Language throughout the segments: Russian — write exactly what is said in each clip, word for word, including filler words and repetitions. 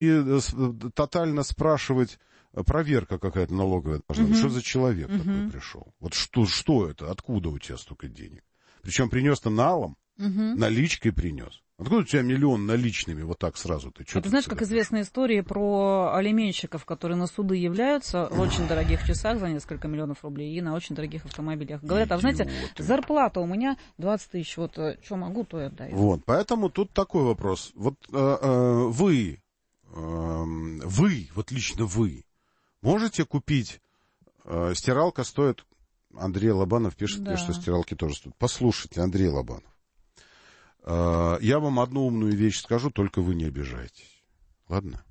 И э, тотально спрашивать, проверка какая-то налоговая должна быть. Uh-huh. Что за человек uh-huh. такой пришел? Вот что, что это? Откуда у тебя столько денег? Причем принес-то налом, uh-huh. наличкой принес. Откуда у тебя миллион наличными вот так сразу? Ты Это знаешь, как известная история про алименщиков, которые на суды являются в очень дорогих часах за несколько миллионов рублей и на очень дорогих автомобилях. Говорят, а знаете, зарплата у меня двадцать тысяч, вот что могу, то и отдаю. Вот, поэтому тут такой вопрос. Вот э, э, вы, э, вы, вот лично вы, можете купить, э, стиралка стоит, Андрей Лобанов пишет, да. что стиралки тоже стоят. Послушайте, Андрей Лобанов. Я вам одну умную вещь скажу, только вы не обижайтесь. Ладно?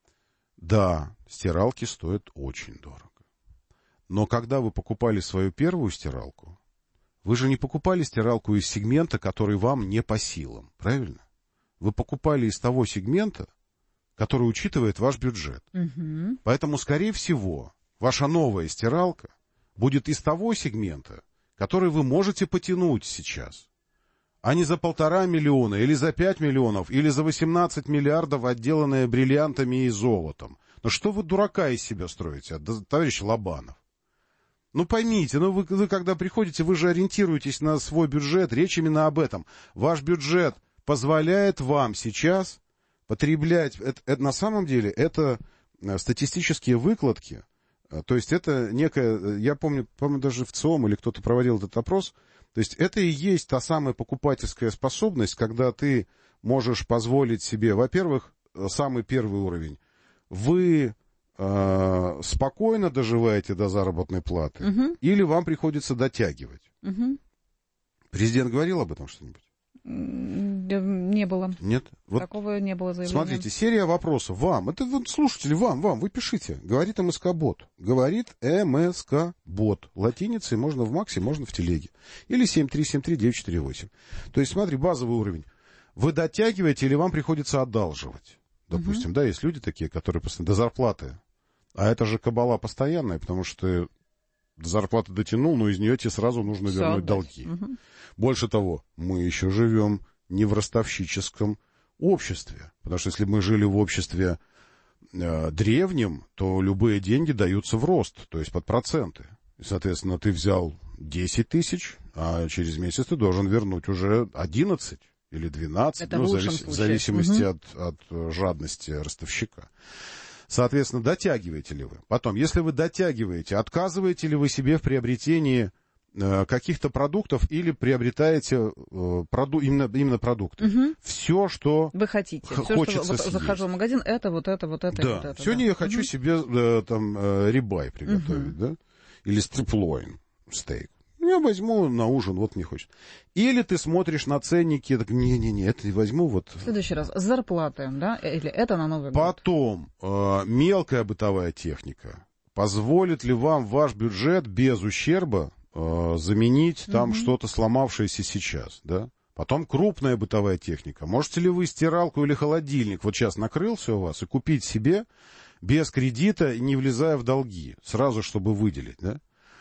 Да, стиралки стоят очень дорого. Но когда вы покупали свою первую стиралку, вы же не покупали стиралку из сегмента, который вам не по силам. Правильно? Вы покупали из того сегмента, который учитывает ваш бюджет. Угу. Поэтому, скорее всего, ваша новая стиралка будет из того сегмента, который вы можете потянуть сейчас. А не за полтора миллиона, или за пять миллионов, или за восемнадцать миллиардов, отделанные бриллиантами и золотом. Ну что вы дурака из себя строите, товарищ Лобанов? Ну поймите, ну вы, вы когда приходите, вы же ориентируетесь на свой бюджет, речь именно об этом. Ваш бюджет позволяет вам сейчас потреблять, это, это, на самом деле это статистические выкладки, то есть это некая, я помню, помню даже в ЦИОМ или кто-то проводил этот опрос. То есть это и есть та самая покупательская способность, когда ты можешь позволить себе, во-первых, самый первый уровень, вы э, спокойно доживаете до заработной платы, угу. или вам приходится дотягивать. Угу. Президент говорил об этом что-нибудь? Не было. Нет? Вот такого не было заявления. Смотрите, серия вопросов вам. Это вот, слушатели, вам, вам, вы пишите. Говорит МСК-бот. Говорит МСК-бот. Латиницей можно в Максе, можно в Телеге. Или семь три семь три девять четыре восемь. То есть, смотри, базовый уровень. Вы дотягиваете или вам приходится одалживать? Допустим, угу. да, есть люди такие, которые постоянно до зарплаты. А это же кабала постоянная, потому что до зарплаты дотянул, но из нее тебе сразу нужно Все вернуть отдать. долги. Угу. Больше того, мы еще живем не в ростовщическом обществе. Потому что если бы мы жили в обществе э, древнем, то любые деньги даются в рост, то есть под проценты. И, соответственно, ты взял десять тысяч, а через месяц ты должен вернуть уже одиннадцать или двенадцать, ну, в, завис... в зависимости угу. от, от жадности ростовщика. Соответственно, дотягиваете ли вы? Потом, если вы дотягиваете, отказываете ли вы себе в приобретении э, каких-то продуктов или приобретаете э, проду... именно, именно продукты? Угу. Все, что вы хотите. Х- все, хочется что вот, захожу в магазин, это, вот это, вот это, да. вот это. Сегодня да. я хочу угу. себе э, там э, рибай приготовить, угу. да? Или стриплоин, стейк. Я возьму на ужин, вот мне хочется. Или ты смотришь на ценники, так, не-не-не, это возьму вот... В следующий раз, зарплаты, да, или это на Новый год? Потом, э, мелкая бытовая техника. Позволит ли вам ваш бюджет без ущерба э, заменить там угу. что-то сломавшееся сейчас, да? Потом крупная бытовая техника. Можете ли вы стиралку или холодильник вот сейчас накрылся у вас и купить себе без кредита, не влезая в долги, сразу, чтобы выделить, да?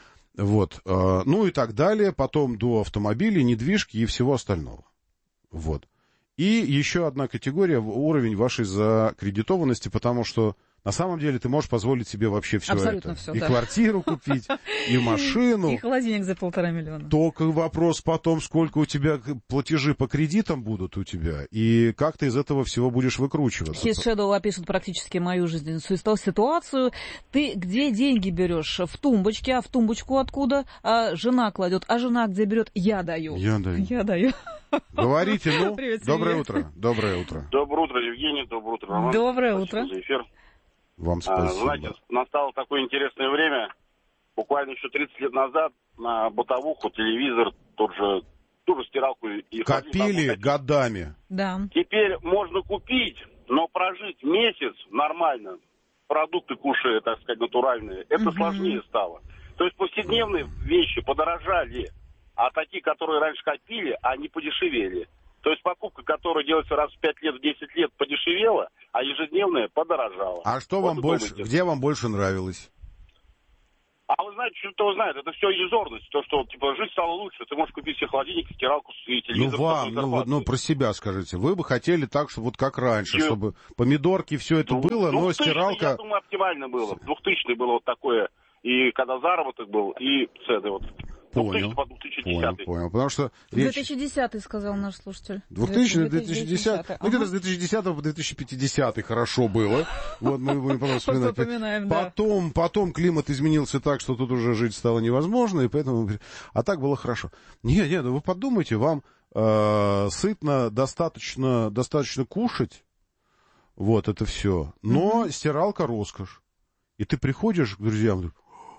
Вот, ну и так далее, потом до автомобилей, недвижки и всего остального. Вот. И еще одна категория, уровень вашей закредитованности, потому что на самом деле ты можешь позволить себе вообще все Абсолютно это. Все, и да. квартиру купить, и машину. И холодильник за полтора миллиона. Только вопрос потом, сколько у тебя платежи по кредитам будут у тебя, и как ты из этого всего будешь выкручиваться. His Shadow опишет практически мою жизненную ситуацию. Ты где деньги берешь? В тумбочке, а в тумбочку откуда? А жена кладет, а жена где берет? Я даю. Я даю. Я даю. Говорите, ну. Привет, доброе утро. Доброе утро. Доброе утро, Евгений. Доброе утро, Роман. Доброе Спасибо утро. за эфир. Вам спасибо. А, знаете, настало такое интересное время. Буквально еще тридцать лет назад на бытовуху, телевизор, тот же, ту же стиралку и копили годами. Да. Теперь можно купить, но прожить месяц нормально, продукты кушая, так сказать, натуральные, это угу. сложнее стало. То есть повседневные вещи подорожали, а такие, которые раньше копили, они подешевели. То есть покупка, которая делается раз в пять лет, в десять лет, подешевела, а ежедневная подорожала. А что вот вам больше, думаете. где вам больше нравилось? А вы знаете, что вы знаете, это все иллюзорность. То, что типа жизнь стала лучше, ты можешь купить себе холодильник, стиралку и телевизор. Ну вам, ну, вот, ну про себя скажите. Вы бы хотели так, что вот как раньше, Че? чтобы помидорки, все это ну, было, но стиралка... Я думаю, оптимально было. двухтысячный было вот такое, и когда заработок был, и цены вот... Понял, понял, понял, потому что... Речь... две тысячи десятый, сказал наш слушатель. двухтысячный, две тысячи десятый, ну где-то с две тысячи десятого по две тысячи пятидесятый хорошо было. Вот мы будем потом вспоминать. Потом, потом климат изменился так, что тут уже жить стало невозможно, и поэтому... А так было хорошо. Не, не, ну вы подумайте, вам э, сытно достаточно, достаточно кушать, вот это все, но mm-hmm. стиралка роскошь. И ты приходишь к друзьям...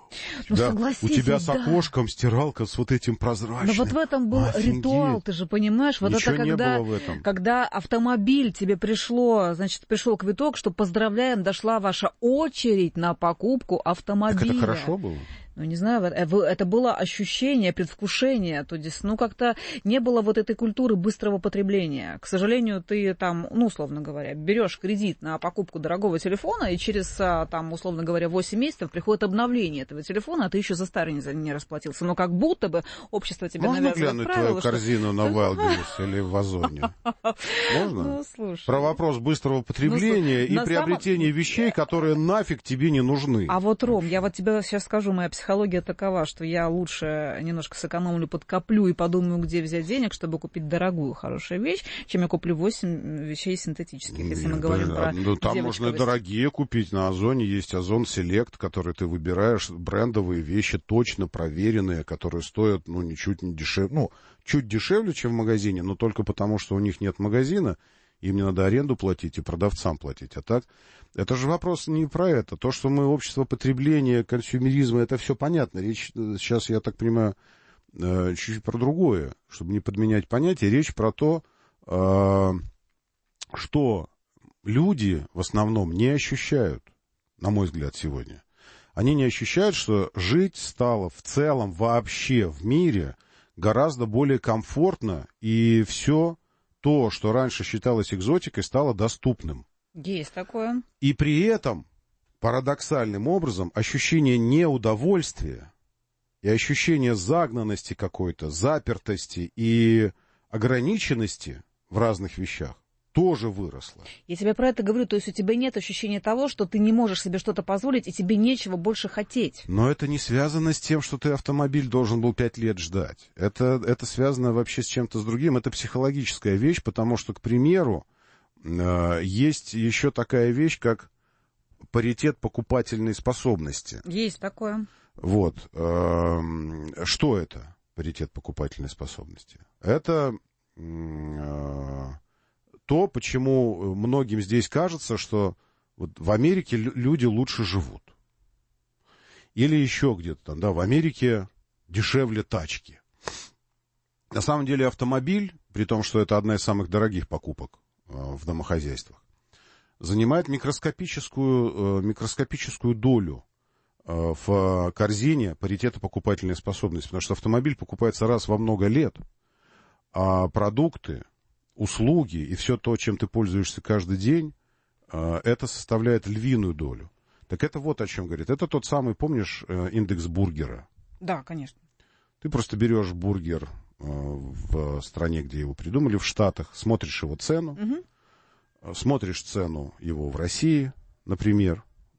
У тебя, ну, у тебя с да. окошком стиралка с вот этим прозрачным. Но вот в этом был Офигеть. ритуал, ты же понимаешь? Вот Ничего это когда, не было в этом. когда автомобиль тебе пришло, значит, пришел квиток, что поздравляем, дошла ваша очередь на покупку автомобиля. Так это хорошо было? Ну, не знаю, это было ощущение, предвкушение, то есть, ну, как-то не было вот этой культуры быстрого потребления. К сожалению, ты там, ну, условно говоря, берешь кредит на покупку дорогого телефона, и через, там, условно говоря, восемь месяцев приходит обновление этого телефона, а ты еще за старый не, не расплатился. Но как будто бы общество тебе Можно навязывает правила. Можно глянуть твою корзину что... на Wildberries или в Озоне? Можно? Ну, слушай. Про вопрос быстрого потребления ну, и приобретения самом... вещей, которые нафиг тебе не нужны. А вот, Ром, я вот тебе сейчас скажу, моя психология Психология такова, что я лучше немножко сэкономлю, подкоплю и подумаю, где взять денег, чтобы купить дорогую, хорошую вещь, чем я куплю восемь вещей синтетических, если Нет, мы говорим да, про ну, там можно и дорогие купить. На Озоне есть Озон Селект, который ты выбираешь, брендовые вещи, точно проверенные, которые стоят, ну, ничуть не дешевле, ну, чуть дешевле, чем в магазине, но только потому, что у них нет магазина, им не надо аренду платить и продавцам платить. А так, это же вопрос не про это. То, что мы общество потребления, консюмеризма, это все понятно. Речь сейчас, я так понимаю, чуть-чуть про другое, чтобы не подменять понятие. Речь про то, что люди в основном не ощущают, на мой взгляд, сегодня. Они не ощущают, что жить стало в целом вообще в мире гораздо более комфортно, и все то, что раньше считалось экзотикой, стало доступным. Есть такое. И при этом, парадоксальным образом, ощущение неудовольствия и ощущение загнанности какой-то, запертости и ограниченности в разных вещах тоже выросло. Я тебе про это говорю, то есть у тебя нет ощущения того, что ты не можешь себе что-то позволить, и тебе нечего больше хотеть. Но это не связано с тем, что ты автомобиль должен был пять лет ждать. Это, это связано вообще с чем-то с другим. Это психологическая вещь, потому что, к примеру, э, есть еще такая вещь, как паритет покупательной способности. Есть такое. Вот. Э, что это, паритет покупательной способности? Это... Э, то, почему многим здесь кажется, что вот в Америке люди лучше живут. Или еще где-то там, да, в Америке дешевле тачки. На самом деле автомобиль, при том, что это одна из самых дорогих покупок в домохозяйствах, занимает микроскопическую, микроскопическую долю в корзине паритета покупательной способности. Потому что автомобиль покупается раз во много лет, а продукты, услуги и все то, чем ты пользуешься каждый день, это составляет львиную долю. Так это вот о чем говорит. Это тот самый, помнишь, индекс бургера? Да, конечно. Ты просто берешь бургер в стране, где его придумали, в Штатах, смотришь его цену, угу. смотришь цену его в России, например,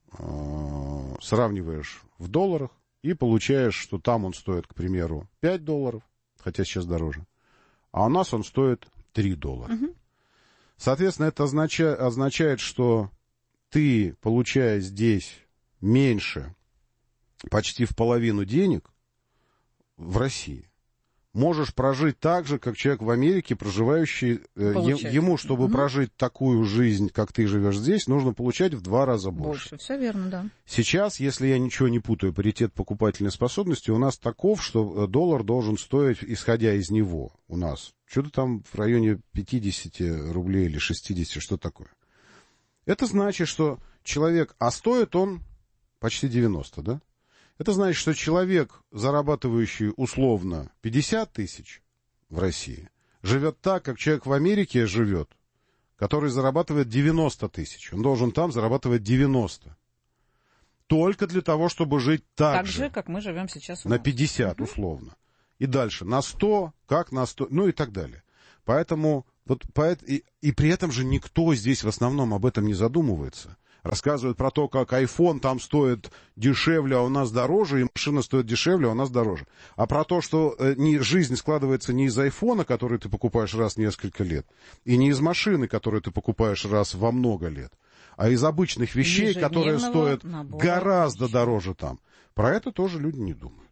сравниваешь в долларах и получаешь, что там он стоит, к примеру, пять долларов, хотя сейчас дороже, а у нас он стоит три доллара. Угу. Соответственно, это означает, означает, что ты, получая здесь меньше, почти в половину денег в России, можешь прожить так же, как человек в Америке, проживающий... Получать. Ему, чтобы угу. прожить такую жизнь, как ты живешь здесь, нужно получать в два раза больше. Больше, все верно, да. Сейчас, если я ничего не путаю, паритет покупательной способности у нас таков, что доллар должен стоить, исходя из него, у нас, что-то там в районе пятьдесят рублей или шестьдесят, что такое. Это значит, что человек... А стоит он почти девяносто, да? Это значит, что человек, зарабатывающий условно пятьдесят тысяч в России, живет так, как человек в Америке живет, который зарабатывает девяносто тысяч. Он должен там зарабатывать девяносто. только для того, чтобы жить так, так же. же, как мы живем сейчас. На пятьдесят, угу. условно. И дальше на сто, как на сто, ну и так далее. Поэтому, вот, и, и при этом же никто здесь в основном об этом не задумывается. Рассказывают про то, как iPhone там стоит дешевле, а у нас дороже, и машина стоит дешевле, а у нас дороже. А про то, что э, не, жизнь складывается не из айфона, который ты покупаешь раз в несколько лет, и не из машины, которую ты покупаешь раз во много лет, а из обычных вещей, которые стоят гораздо дороже там. Про это тоже люди не думают.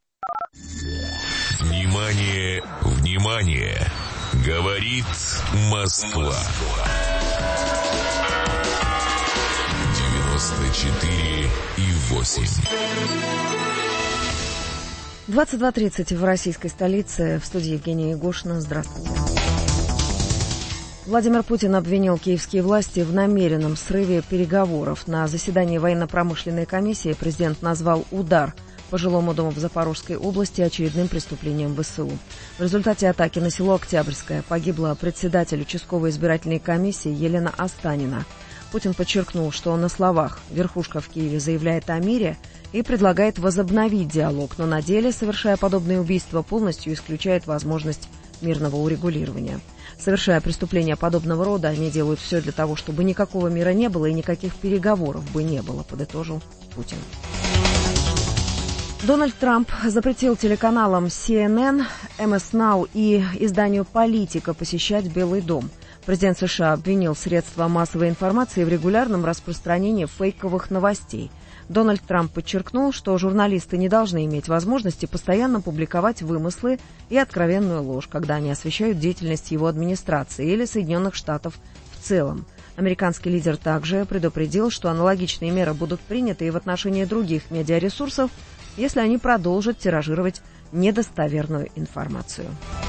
Внимание, внимание! Говорит Москва. девяносто четыре и восемь. двадцать два тридцать в российской столице. В студии Евгения Егошина. Здравствуйте. Владимир Путин обвинил киевские власти в намеренном срыве переговоров. На заседании военно-промышленной комиссии президент назвал удар по жилому дому в Запорожской области очередным преступлением ВСУ. В результате атаки на село Октябрьское погибла председатель участковой избирательной комиссии Елена Останина. Путин подчеркнул, что на словах верхушка в Киеве заявляет о мире и предлагает возобновить диалог, но на деле, совершая подобные убийства, полностью исключает возможность мирного урегулирования. Совершая преступления подобного рода, они делают все для того, чтобы никакого мира не было и никаких переговоров бы не было, подытожил Путин. Дональд Трамп запретил телеканалам си эн эн, эм эс Now и изданию «Политика» посещать Белый дом. Президент США обвинил средства массовой информации в регулярном распространении фейковых новостей. Дональд Трамп подчеркнул, что журналисты не должны иметь возможности постоянно публиковать вымыслы и откровенную ложь, когда они освещают деятельность его администрации или Соединенных Штатов в целом. Американский лидер также предупредил, что аналогичные меры будут приняты и в отношении других медиаресурсов, если они продолжат тиражировать недостоверную информацию.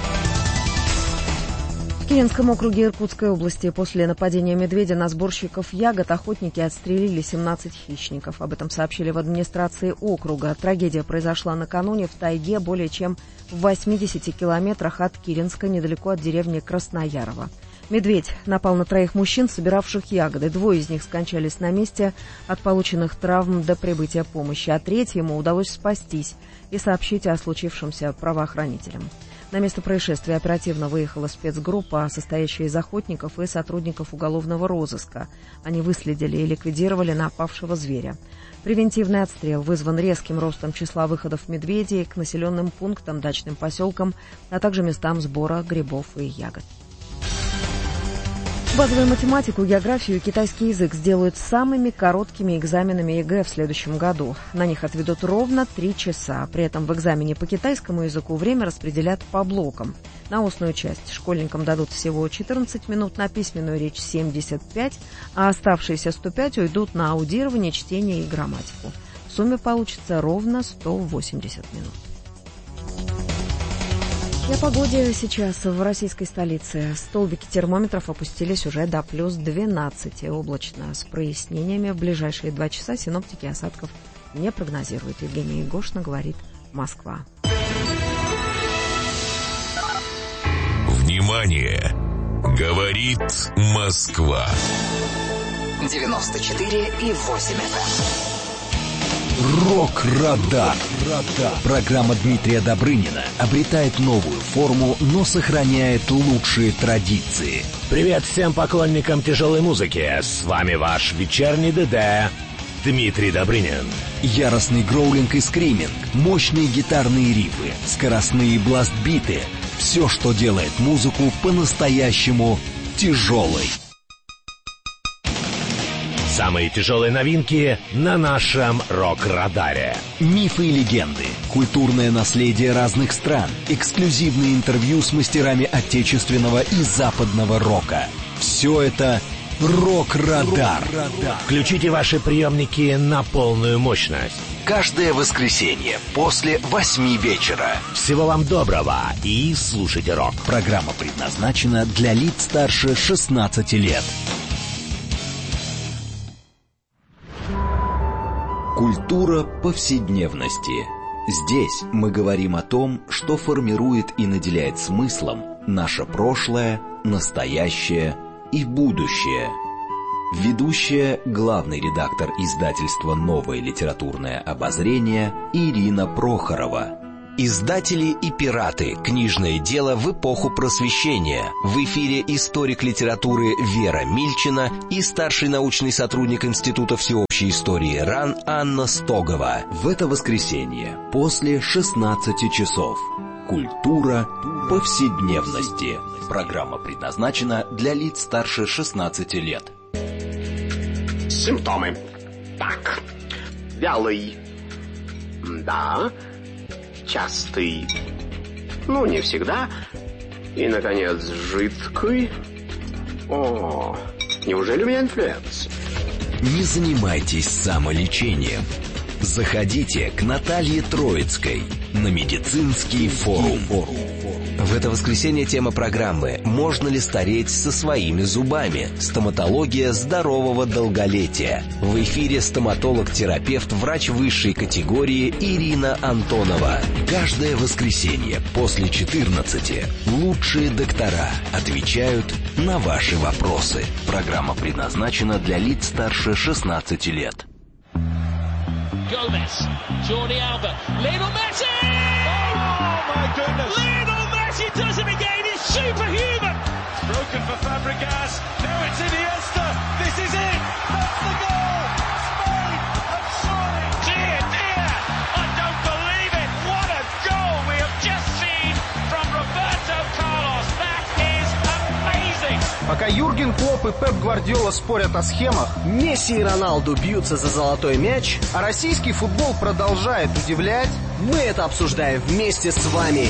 В Киренском округе Иркутской области после нападения медведя на сборщиков ягод охотники отстрелили семнадцать хищников. Об этом сообщили в администрации округа. Трагедия произошла накануне в тайге более чем в восьмидесяти километрах от Киренска, недалеко от деревни Красноярово. Медведь напал на троих мужчин, собиравших ягоды. Двое из них скончались на месте от полученных травм до прибытия помощи, а третьему удалось спастись и сообщить о случившемся правоохранителям. На место происшествия оперативно выехала спецгруппа, состоящая из охотников и сотрудников уголовного розыска. Они выследили и ликвидировали напавшего зверя. Превентивный отстрел вызван резким ростом числа выходов медведей к населенным пунктам, дачным поселкам, а также местам сбора грибов и ягод. Базовую математику, географию и китайский язык сделают самыми короткими экзаменами ЕГЭ в следующем году. На них отведут ровно три часа. При этом в экзамене по китайскому языку время распределят по блокам. На устную часть школьникам дадут всего четырнадцать минут, на письменную речь семьдесят пять, а оставшиеся сто пять уйдут на аудирование, чтение и грамматику. В сумме получится ровно сто восемьдесят минут. И о погоде сейчас в российской столице. Столбики термометров опустились уже до плюс двенадцати. Облачно с прояснениями. В ближайшие два часа синоптики осадков не прогнозируют. Евгения Егошина, говорит Москва. Внимание! Говорит Москва. девяносто четыре и восемь эф эм. Рок-радар. Программа Дмитрия Добрынина обретает новую форму, но сохраняет лучшие традиции. Привет всем поклонникам тяжелой музыки. С вами ваш вечерний ДД Дмитрий Добрынин. Яростный гроулинг и скриминг, мощные гитарные рифы, скоростные бласт-биты. Все, что делает музыку по-настоящему тяжелой. Самые тяжелые новинки на нашем рок-радаре. Мифы и легенды, культурное наследие разных стран, эксклюзивные интервью с мастерами отечественного и западного рока. Все это рок-радар. Включите ваши приемники на полную мощность. Каждое воскресенье после восьми вечера. Всего вам доброго и слушайте рок. Программа предназначена для лиц старше шестнадцати лет. Культура повседневности. Здесь мы говорим о том, что формирует и наделяет смыслом наше прошлое, настоящее и будущее. Ведущая, главный редактор издательства «Новое литературное обозрение» Ирина Прохорова. Издатели и пираты. Книжное дело в эпоху Просвещения. В эфире историк литературы Вера Мильчина и старший научный сотрудник Института всеобщей истории РАН Анна Стогова. В это воскресенье после шестнадцати часов. Культура повседневности. Программа предназначена для лиц старше шестнадцати лет. Симптомы. Так. Вялый. Да. Частый. Ну, не всегда. И, наконец, жидкий. О, неужели у меня инфлюенс? Не занимайтесь самолечением. Заходите к Наталье Троицкой на медицинский форум. В это воскресенье тема программы «Можно ли стареть со своими зубами? Стоматология здорового долголетия». В эфире стоматолог-терапевт, врач высшей категории Ирина Антонова. Каждое воскресенье после четырнадцати лучшие доктора отвечают на ваши вопросы. Программа предназначена для лиц старше шестнадцати лет. Gomez, Jordi Alba, Lionel Messi! Oh my goodness! Lionel Messi does it again, he's superhuman! It's broken for Fabregas, now it's Iniesta, this is it! That's the goal! Spain have soaring! Dear, dear! I don't believe it! What a goal we have just seen from Roberto Carlos! That is amazing! Пока Юрген Клопп и Пеп Гвардиола спорят о схемах, Месси и Роналду бьются за золотой мяч, а российский футбол продолжает удивлять, мы это обсуждаем вместе с вами.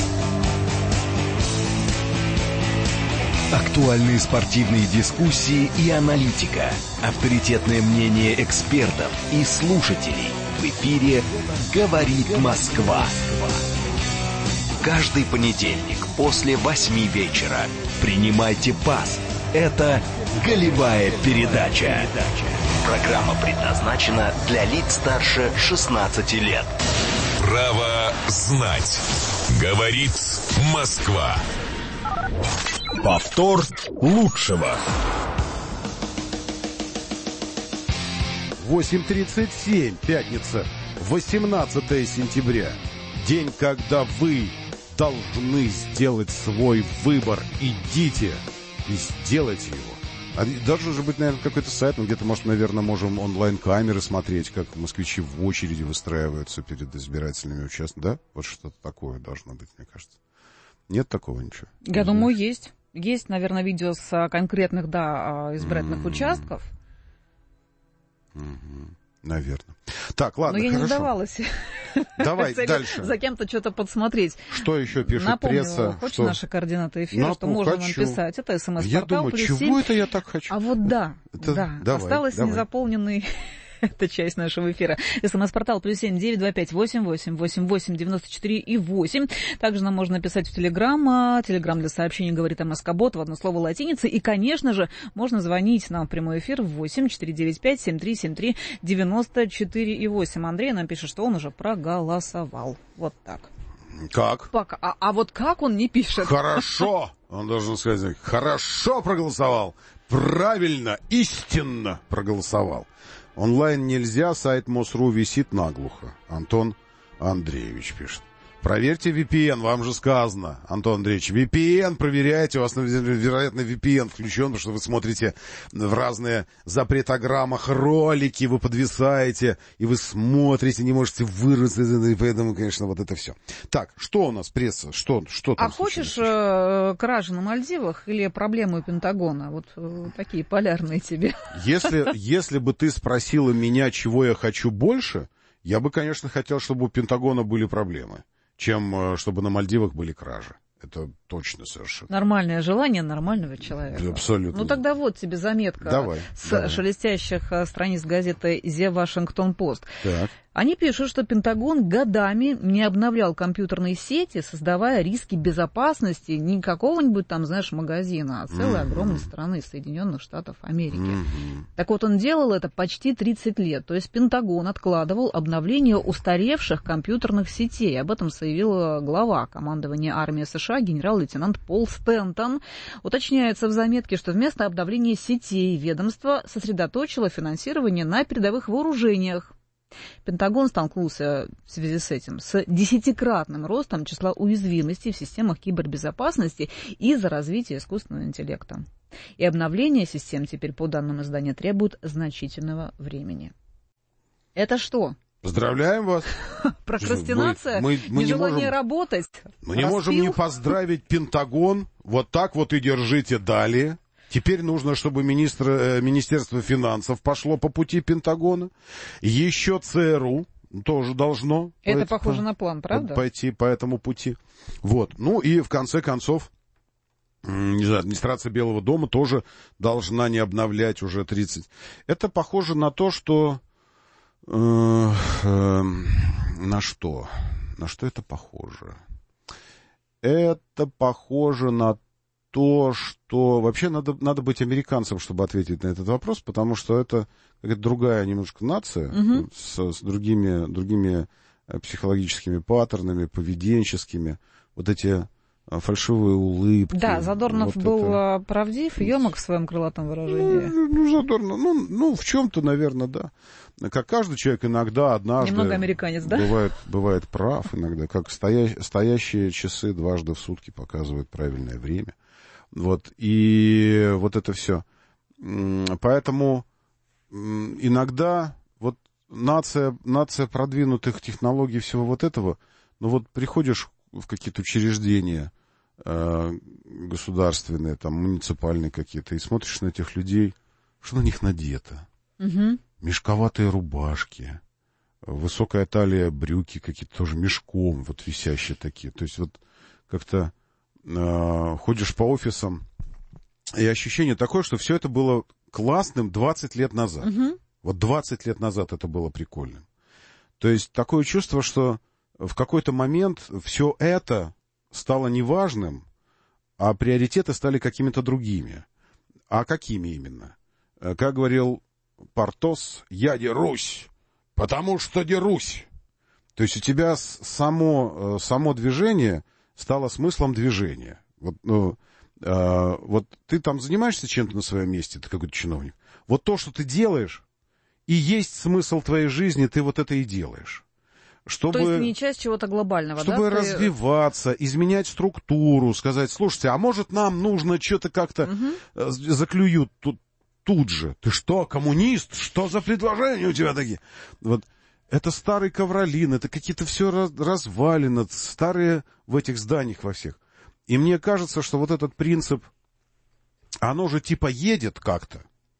Актуальные спортивные дискуссии и аналитика. Авторитетное мнение экспертов и слушателей. В эфире «Говорит Москва». Каждый понедельник после восьми вечера. Принимайте пас. Это «Голевая передача». Программа предназначена для лиц старше шестнадцати лет. Право знать. Говорит Москва. Повтор лучшего. восемь тридцать семь, пятница, восемнадцатое сентября. День, когда вы должны сделать свой выбор. Идите и сделайте его. А должен же быть, наверное, какой-то сайт, ну, где-то, может, наверное, можем онлайн-камеры смотреть, как москвичи в очереди выстраиваются перед избирательными участками. Да? Вот что-то такое должно быть, мне кажется. Нет такого ничего? Я не думаю, знаешь? есть. Есть, наверное, видео с конкретных, да, избирательных mm-hmm. участков. Mm-hmm. Наверное. Так, ладно, Но я хорошо. не сдавалась. Давай дальше. За кем-то что-то подсмотреть. Что еще пишет Напомню, пресса? Хочешь что... наши координаты эфира, Напу, что можно хочу. нам писать? Это смс-портал. Я думаю, плюс чего семь. это я так хочу? А вот да, это... да. Давай, осталось давай. незаполненный... Это часть нашего эфира. СМС-портал плюс семь девять два пять восемь восемь восемь восемь девяносто четыре и восемь. Также нам можно написать в Телеграм. Телеграм для сообщений говорит о МСК-бот в одно слово латиница. И, конечно же, можно звонить нам в прямой эфир в восемь четыре девять пять семь три семь три девяносто четыре и восемь. Андрей нам пишет, что он уже проголосовал. Вот так. Как? Пока. А, а вот как он не пишет? Хорошо. Он должен сказать, хорошо проголосовал. Правильно, истинно проголосовал. Онлайн нельзя, сайт МОСРУ висит наглухо. Антон Андреевич пишет. Проверьте ви пи эн, вам же сказано, Антон Андреевич. ви пи эн проверяйте, у вас, вероятно, ви пи эн включен, потому что вы смотрите в разные запретограммах ролики, вы подвисаете, и вы смотрите, не можете вырваться, и поэтому, конечно, вот это все. Так, что у нас, пресса, что, что там? А хочешь э, кражи на Мальдивах или проблемы у Пентагона? Вот э, такие полярные тебе. Если, если бы ты спросила меня, чего я хочу больше, я бы, конечно, хотел, чтобы у Пентагона были проблемы, чем чтобы на Мальдивах были кражи. Это точно совершенно. Нормальное желание нормального человека. Абсолютно. Ну тогда вот тебе заметка давай, с давай. шелестящих страниц газеты «The Washington Post». Так. Они пишут, что Пентагон годами не обновлял компьютерные сети, создавая риски безопасности не какого-нибудь там, знаешь, магазина, а целой mm-hmm. огромной страны Соединенных Штатов Америки. Mm-hmm. Так вот, он делал это почти тридцать лет. То есть Пентагон откладывал обновление устаревших компьютерных сетей. Об этом заявила глава командования армии США США генерал-лейтенант Пол Стентон. Уточняется в заметке, что вместо обновления сетей ведомство сосредоточило финансирование на передовых вооружениях. Пентагон столкнулся в связи с этим с десятикратным ростом числа уязвимостей в системах кибербезопасности из-за развития искусственного интеллекта. И обновление систем теперь, по данным издания, требует значительного времени. Это что? Поздравляем вас. Прокрастинация, мы, мы, мы нежелание не можем, работать. Мы не можем не поздравить Пентагон. Вот так вот и держите далее. Теперь нужно, чтобы министр, э, Министерство финансов пошло по пути Пентагона. Еще ЦРУ тоже должно. Это пойти, похоже по, на план, правда? Пойти по этому пути. Вот. Ну и в конце концов, не знаю, администрация Белого дома тоже должна не обновлять уже тридцать. Это похоже на то, что... Э, э, на что? На что это похоже? Это похоже на то, что... Вообще надо, надо быть американцем, чтобы ответить на этот вопрос, потому что это какая-то другая немножко нация, угу. с, с другими, другими психологическими паттернами, поведенческими. Вот эти фальшивые улыбки. Да, Задорнов вот был это... правдив и емок в своем крылатом выражении. Ну, ну Задорнов, ну, ну, в чем-то, наверное, да. Как каждый человек иногда, однажды... Немного американец, да? Бывает, бывает прав иногда, как стоя... стоящие часы дважды в сутки показывают правильное время. Вот, и вот это все. Поэтому иногда вот нация, нация продвинутых технологий всего вот этого, ну вот приходишь в какие-то учреждения э, государственные, там, муниципальные какие-то, и смотришь на этих людей, что на них надето. Угу. Мешковатые рубашки, высокая талия, брюки какие-то тоже мешком, вот висящие такие. То есть вот как-то э, ходишь по офисам, и ощущение такое, что все это было классным двадцать лет назад. Угу. Вот двадцать лет назад это было прикольным. То есть такое чувство, что в какой-то момент все это стало неважным, а приоритеты стали какими-то другими. А какими именно? Как говорил Портос, я дерусь, потому что дерусь. То есть у тебя само, само движение стало смыслом движения. Вот, ну, э, вот ты там занимаешься чем-то на своем месте, ты какой-то чиновник. Вот то, что ты делаешь, и есть смысл твоей жизни, ты вот это и делаешь. Чтобы, то есть не часть чего-то глобального, чтобы да? развиваться, ты... изменять структуру, сказать, слушайте, а может нам нужно что-то как-то угу. заклюют тут, тут же. Ты что, коммунист? Что за предложения у тебя такие? Вот это старый ковролин, это какие-то все развалины, старые в этих зданиях во всех. И мне кажется, что вот этот принцип, оно же типа едет как-то,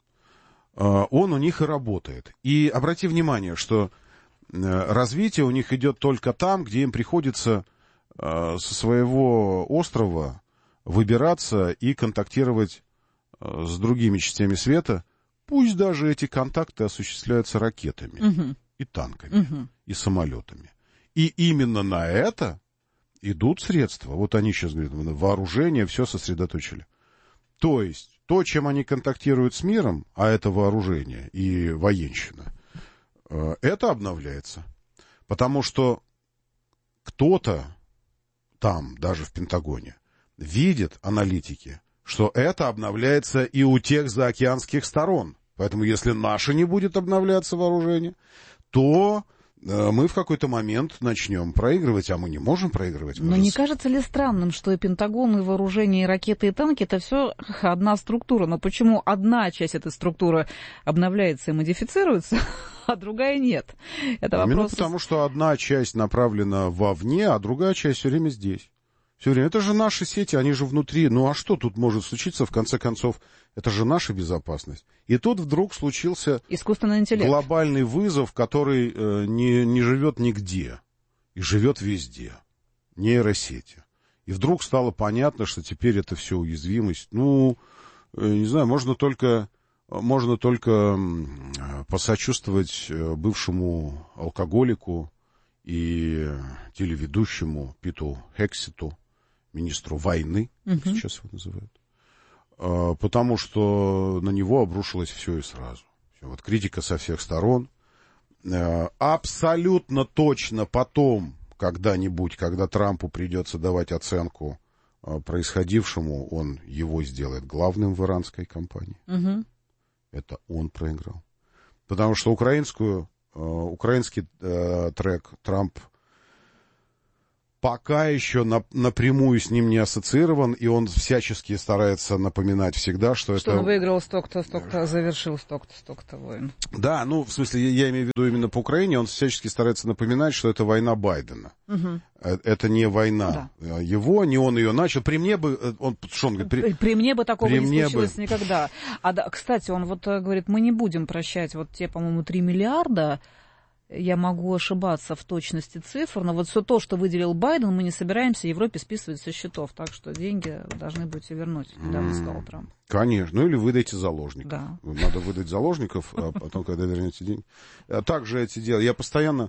он у них и работает. И обрати внимание, что развитие у них идет только там, где им приходится э, со своего острова выбираться и контактировать э, с другими частями света. Пусть даже эти контакты осуществляются ракетами, угу. и танками, угу. и самолетами. И именно на это идут средства. Вот они сейчас говорят, вооружение, все сосредоточили. То есть то, чем они контактируют с миром, а это вооружение и военщина, это обновляется. Потому что кто-то там, даже в Пентагоне, видит, аналитики, что это обновляется и у тех заокеанских сторон. Поэтому если наше не будет обновляться вооружение, то мы в какой-то момент начнем проигрывать, а мы не можем проигрывать. Но не кажется ли странным, что и Пентагон, и вооружение, и ракеты, и танки — это все одна структура? Но почему одна часть этой структуры обновляется и модифицируется, а другая нет? Это Именно вопрос... потому, что одна часть направлена вовне, а другая часть все время здесь. Все время. Это же наши сети, они же внутри. Ну а что тут может случиться, в конце концов? Это же наша безопасность. И тут вдруг случился искусственный интеллект, глобальный вызов, который э, не, не живет нигде и живет везде. Нейросети. И вдруг стало понятно, что теперь это все уязвимость. Ну, э, не знаю, можно только, можно только э, посочувствовать э, бывшему алкоголику и телеведущему Питу Хексету, министру войны, угу. как сейчас его называют. Потому что на него обрушилось все и сразу. Вот критика со всех сторон. Абсолютно точно потом, когда-нибудь, когда Трампу придется давать оценку происходившему, он его сделает главным в иранской кампании. Угу. Это он проиграл. Потому что украинскую, украинский трек Трамп пока еще на, напрямую с ним не ассоциирован, и он всячески старается напоминать всегда, что, что это... он выиграл столько-то, столько-то, завершил столько-то, столько-то войн. Да, ну, в смысле, я имею в виду именно по Украине, он всячески старается напоминать, что это война Байдена. Угу. Это не война да. его, не он ее начал. При мне бы... Он, что он говорит? При, при мне бы такого при не случилось бы... никогда. А, да, кстати, он вот говорит, мы не будем прощать вот те, по-моему, три миллиарда. Я могу ошибаться в точности цифр, но вот все то, что выделил Байден, мы не собираемся Европе списывать со счетов. Так что деньги должны будете вернуть, недавно mm, сказал Трамп. Конечно, ну или выдайте заложников. Да. Надо выдать заложников, а потом, когда вернете деньги. Также эти дела. Я постоянно,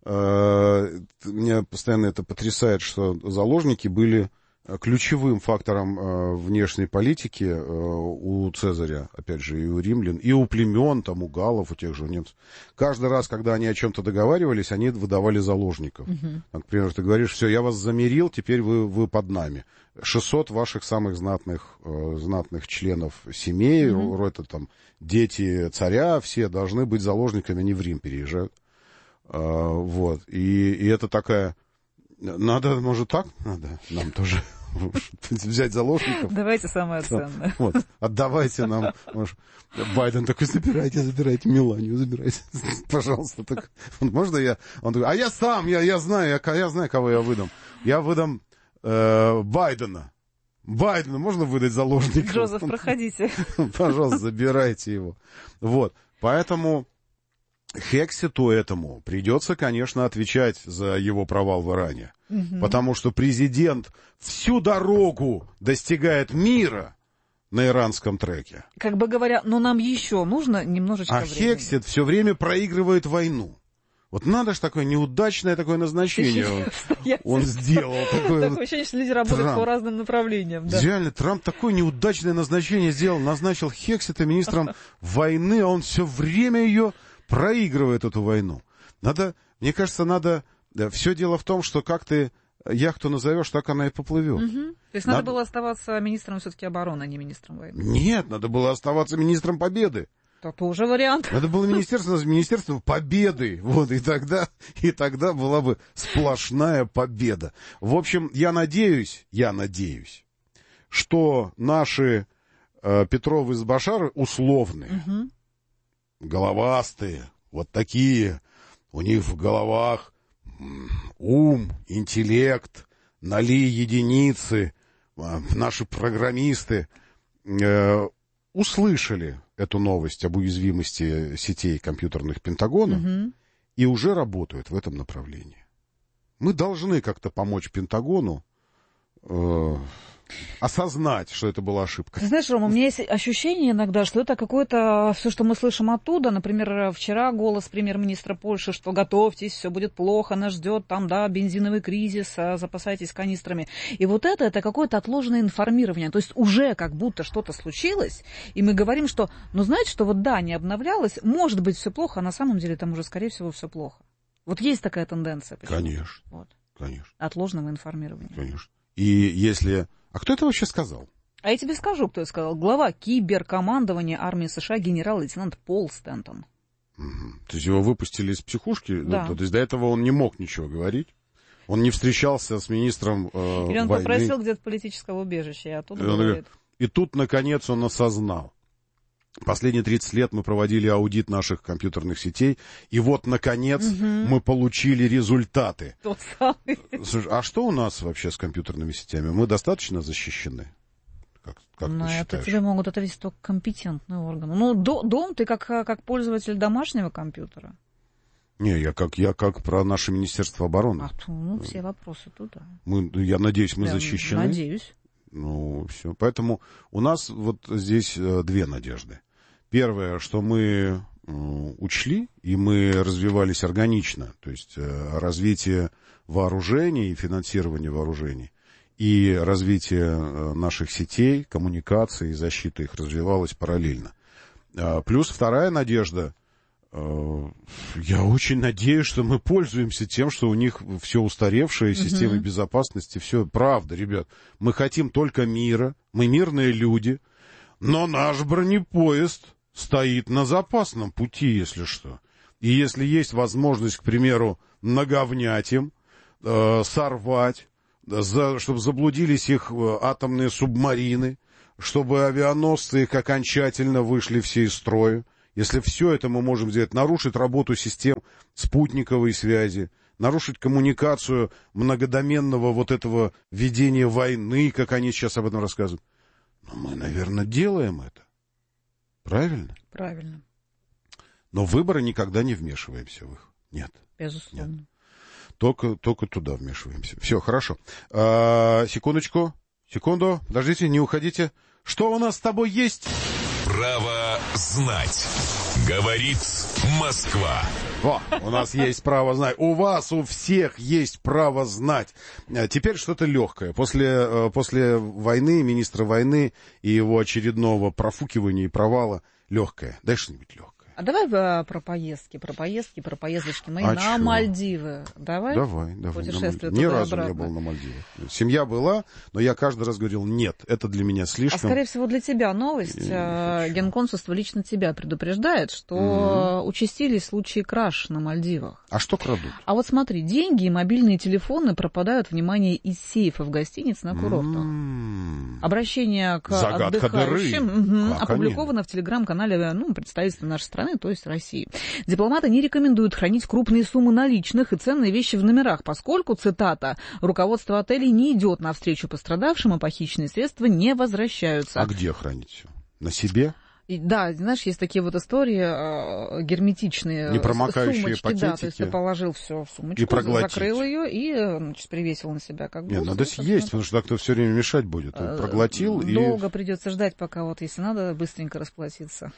э, меня постоянно это потрясает, что заложники были ключевым фактором э, внешней политики э, у Цезаря, опять же, и у римлян, и у племен, там, у галлов, у тех же у немцев. Каждый раз, когда они о чем-то договаривались, они выдавали заложников. Uh-huh. Например, ты говоришь, все, я вас замирил, теперь вы, вы под нами. шестьсот ваших самых знатных, э, знатных членов семей, uh-huh. это там дети царя, все должны быть заложниками, они в Рим переезжают. Э, вот, и, и это такая... Надо, может, так? Надо нам тоже взять заложников. Давайте самое ценное. Вот, отдавайте нам. Может, Байден такой, забирайте, забирайте Меланию, забирайте. Пожалуйста. Так. Можно я? Он такой, а я сам, я, я знаю, я, я знаю, кого я выдам. Я выдам э, Байдена. Байдена можно выдать заложника? Джозеф, проходите. Пожалуйста, забирайте его. Вот, поэтому... Хексету этому придется, конечно, отвечать за его провал в Иране. Угу. Потому что президент всю дорогу достигает мира на иранском треке. Как бы говоря, но нам еще нужно немножечко а времени. А Хексет все время проигрывает войну. Вот надо же такое неудачное такое назначение он, он сделал. Такое ощущение, что люди работают по разным направлениям. Реально, Трамп такое неудачное назначение сделал. Назначил Хексета министром войны, а он все время ее... проигрывает эту войну. Надо, мне кажется, надо... Да, все дело в том, что как ты яхту назовешь, так она и поплывет. Угу. То есть надо... надо было оставаться министром все-таки обороны, а не министром войны? Нет, надо было оставаться министром победы. Это тоже вариант. Надо было министерство, министерство победы. Вот, и тогда, и тогда была бы сплошная победа. В общем, я надеюсь, я надеюсь, что наши э, Петровы с Башары условные, угу. головастые, вот такие, у них в головах ум, интеллект, ноли единицы, наши программисты э, услышали эту новость об уязвимости сетей компьютерных Пентагона угу. и уже работают в этом направлении. Мы должны как-то помочь Пентагону э, осознать, что это была ошибка. Знаешь, Рома, у меня есть ощущение иногда, что это какое-то, все, что мы слышим оттуда, например, вчера голос премьер-министра Польши, что готовьтесь, все будет плохо, нас ждет там, да, бензиновый кризис, запасайтесь канистрами. И вот это, это какое-то отложенное информирование. То есть уже как будто что-то случилось, и мы говорим, что, ну, знаете, что вот да, не обновлялось, может быть, все плохо, а на самом деле там уже, скорее всего, все плохо. Вот есть такая тенденция. Почему? Конечно, вот. Конечно. Отложенного информирования. Конечно. И если... А кто это вообще сказал? А я тебе скажу, кто это сказал. Глава киберкомандования армии США генерал-лейтенант Пол Стентон. Угу. То есть его выпустили из психушки? Да. То есть до этого он не мог ничего говорить? Он не встречался с министром э, Или он войны. попросил где-то политического убежища, и оттуда и, он говорит. И тут, наконец, он осознал. Последние тридцать лет мы проводили аудит наших компьютерных сетей, и вот, наконец, угу. мы получили результаты. Тот самый. Слушай, а что у нас вообще с компьютерными сетями? Мы достаточно защищены? Как, как ну, ты это считаешь? тебе могут ответить только компетентные органы. Ну, до, дом ты как, как пользователь домашнего компьютера. Не, я как, я как про наше Министерство обороны. А, то, ну, все вопросы туда. Мы, я надеюсь, мы я защищены. Надеюсь. Ну, все. Поэтому у нас вот здесь две надежды. Первое, что мы учли, и мы развивались органично, то есть развитие вооружений и финансирование вооружений, и развитие наших сетей, коммуникаций, защита их развивалось параллельно. Плюс вторая надежда, Я очень надеюсь, что мы пользуемся тем, что у них все устаревшее, системы uh-huh. безопасности, все правда, ребят. Мы хотим только мира, мы мирные люди, но наш бронепоезд стоит на запасном пути, если что. И если есть возможность, к примеру, наговнять им, э, сорвать, за, чтобы заблудились их атомные субмарины, чтобы авианосцы их окончательно вышли все из строя, если все это мы можем сделать, нарушить работу систем спутниковой связи, нарушить коммуникацию многодоменного вот этого ведения войны, как они сейчас об этом рассказывают, ну, мы, наверное, делаем это. Правильно? Правильно. Но в выборы никогда не вмешиваемся в их. Нет. Безусловно. Нет. Только, только туда вмешиваемся. Все, хорошо. А, секундочку. Секунду. Подождите, не уходите. Что у нас с тобой есть? Право знать. Говорит Москва. О, у нас есть право знать. У вас, у всех есть право знать. Теперь что-то легкое. После, после войны, министра войны и его очередного профукивания и провала, легкое. Дай что-нибудь легкое. А давай а, про поездки, про поездки, про поездочки мои а на чё? Мальдивы. Давай? Давай, давай. Путешествие Ни разу обратно. не был на Мальдивах. Семья была, но я каждый раз говорил, нет, это для меня слишком. А скорее всего для тебя новость. Генконсульство лично тебя предупреждает, что mm-hmm. участились случаи краж на Мальдивах. А что крадут? А вот смотри, деньги и мобильные телефоны пропадают, внимание, из сейфов гостиниц на курортах. Mm-hmm. Обращение к Загадка отдыхающим угу, опубликовано они? В телеграм-канале ну, представительства нашей страны, то есть России. Дипломаты не рекомендуют хранить крупные суммы наличных и ценные вещи в номерах, поскольку, цитата, руководство отелей не идет навстречу пострадавшим, а похищенные средства не возвращаются. А где хранить все? На себе? И, да, знаешь, есть такие вот истории э, герметичные. Непромокающие сумочки, пакетики. Да, то есть ты положил все в сумочку, и проглотить. Закрыл ее и значит, привесил на себя как бы. Нет, надо съесть, потому что так-то все время мешать будет. Ты проглотил и... Долго придется ждать, пока вот, если надо, быстренько расплатиться.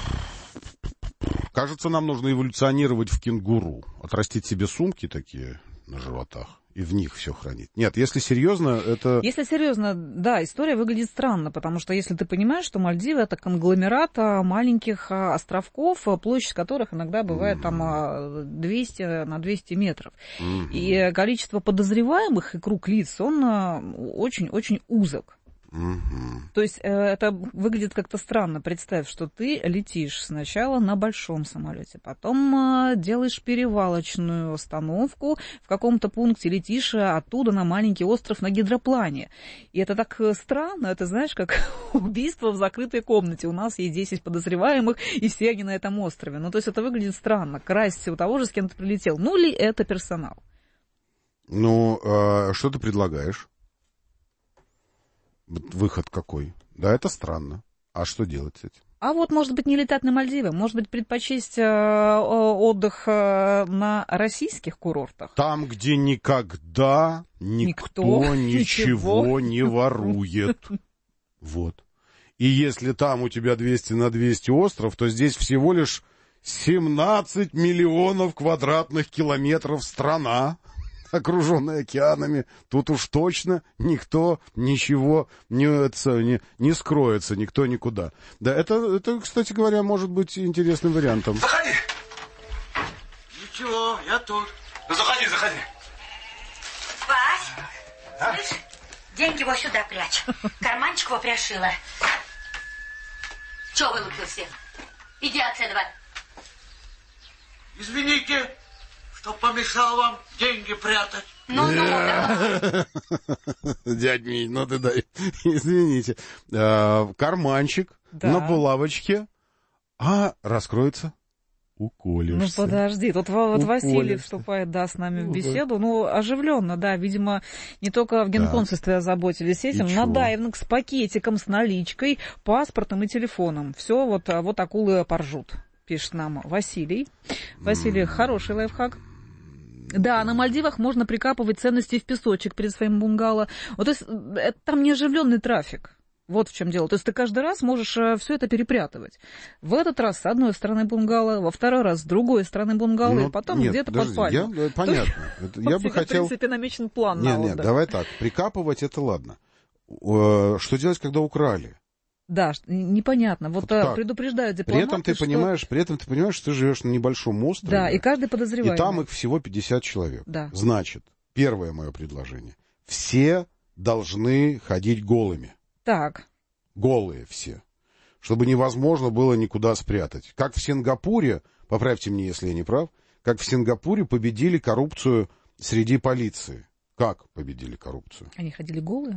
Кажется, нам нужно эволюционировать в кенгуру. Отрастить себе сумки такие на животах и в них все хранить. Нет, если серьезно, это... Если серьезно, да, история выглядит странно, потому что если ты понимаешь, что Мальдивы — это конгломерат маленьких островков, площадь которых иногда бывает mm-hmm. там двести на двести метров. Mm-hmm. И количество подозреваемых и круг лиц, он очень-очень узок. Угу. То есть это выглядит как-то странно. Представь, что ты летишь сначала на большом самолете, потом делаешь перевалочную остановку в каком-то пункте, летишь оттуда на маленький остров на гидроплане. И это так странно, это знаешь, как убийство в закрытой комнате. У нас есть десять подозреваемых, и все они на этом острове. Ну, то есть это выглядит странно. Красть у того же, с кем ты прилетел. Ну ли это персонал? Ну, а что ты предлагаешь? Выход какой? Да, это странно. А что делать с этим? А вот, может быть, не летать на Мальдивы, может быть, предпочесть э, отдых э, на российских курортах. Там, где никогда никто, никто ничего не ворует. Вот. И если там у тебя двести на двести остров, то здесь всего лишь семнадцать миллионов квадратных километров страна, окруженная океанами, тут уж точно никто ничего не, это, не, не скроется, никто никуда. Да, это, это, кстати говоря, может быть интересным вариантом. Заходи! Ничего, я тут. Ну, заходи, заходи. Вась, а? Слышь, деньги вот сюда прячь. Карманчик его пришила. Чего вылупился? Иди отсюда. Извините, что помешал вам деньги прятать. Ну, ну, да. Дядь Мить, ну ты дай. Извините. Карманчик на булавочке. А раскроется? Уколешься. Ну, подожди, тут вот Василий вступает, да, с нами в беседу. Ну, оживленно, да, видимо, не только в генконсульстве озаботились этим. На дайвинг с пакетиком, с наличкой, паспортом и телефоном. Все, вот, вот акулы поржут, пишет нам Василий. Василий, хороший лайфхак. Да, на Мальдивах можно прикапывать ценности в песочек перед своим бунгало. Вот, то есть, это, там не оживленный трафик. Вот в чем дело. То есть ты каждый раз можешь все это перепрятывать. В этот раз с одной стороны бунгало, во второй раз с другой стороны бунгало, ну, и потом нет, где-то под пальму. Я, понятно. Это, я бы хотел... В принципе, намечен план. Нет, на нет, давай так. Прикапывать — это ладно. Что делать, когда украли? Да, непонятно. Вот, вот предупреждают дипломаты, при этом ты что... понимаешь, При этом ты понимаешь, что ты живешь на небольшом острове. Да, и каждый подозреваемый. И там их всего пятьдесят человек. Да. Значит, первое мое предложение. Все должны ходить голыми. Так. Голые все. Чтобы невозможно было никуда спрятать. Как в Сингапуре, поправьте меня, если я не прав, как в Сингапуре победили коррупцию среди полиции. Как победили коррупцию? Они ходили голые?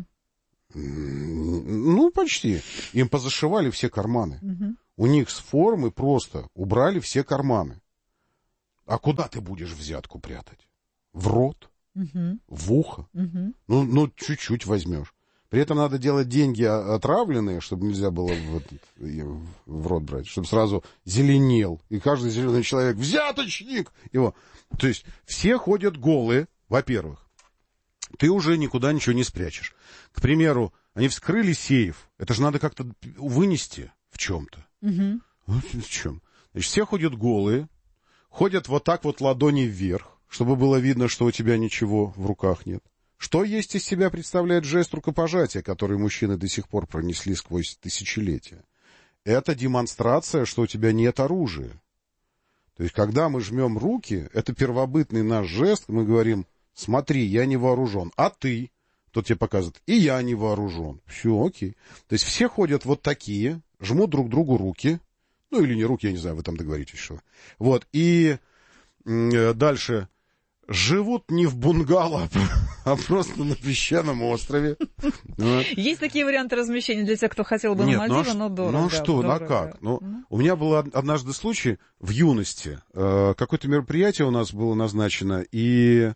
Ну, почти. Им позашивали все карманы. Угу. У них с формы просто убрали все карманы. А куда ты будешь взятку прятать? В рот? Угу. В ухо? Угу. Ну, ну, чуть-чуть возьмешь. При этом надо делать деньги отравленные, чтобы нельзя было в, этот, в рот брать, чтобы сразу зеленел. И каждый зеленый человек взяточник его. То есть все ходят голые, во-первых. Ты уже никуда ничего не спрячешь. К примеру, они вскрыли сейф. Это же надо как-то вынести в чем-то. Угу. Вот в чем. Значит, все ходят голые, ходят вот так вот ладони вверх, чтобы было видно, что у тебя ничего в руках нет. Что есть из себя представляет жест рукопожатия, который мужчины до сих пор пронесли сквозь тысячелетия? Это демонстрация, что у тебя нет оружия. То есть, когда мы жмем руки, это первобытный наш жест, мы говорим: смотри, я не вооружен, а ты? Тот тебе показывает: и я не вооружен. Все, окей. То есть, все ходят вот такие, жмут друг другу руки, ну или не руки, я не знаю, вы там договоритесь, что. Вот, и э, дальше... Живут не в бунгало, а просто на песчаном острове. Есть такие варианты размещения для тех, кто хотел бы на Мальдивы, но дорого. Ну что, ну как? Ну, у меня был однажды случай в юности. Какое-то мероприятие у нас было назначено, и